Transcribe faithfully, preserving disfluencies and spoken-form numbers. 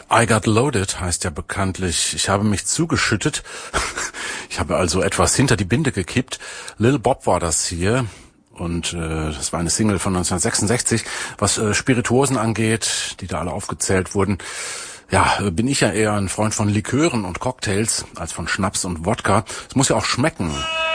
I Got Loaded heißt ja bekanntlich, ich habe mich zugeschüttet. Ich habe also etwas hinter die Binde gekippt. Lil Bob war das hier. Und äh, das war eine Single von neunzehnhundertsechsundsechzig. Was äh, Spirituosen angeht, die da alle aufgezählt wurden, ja, äh, bin ich ja eher ein Freund von Likören und Cocktails als von Schnaps und Wodka. Es muss ja auch schmecken.